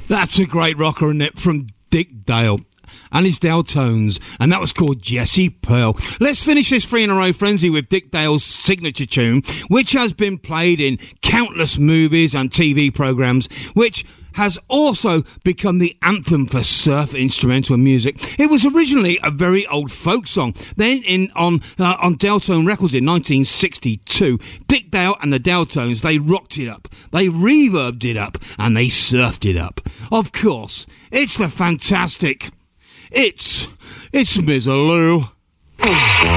That's a great rocker, isn't it? From Dick Dale and his Deltones, and that was called Jessie Pearl. Let's finish this 3 in a row frenzy with Dick Dale's signature tune, which has been played in countless movies and TV programmes, which has also become the anthem for surf instrumental music. It was originally a very old folk song. Then on Deltone Records in 1962, Dick Dale and the Deltones, they rocked it up, they reverbed it up, and they surfed it up. Of course, it's the fantastic... It's Miss Lou.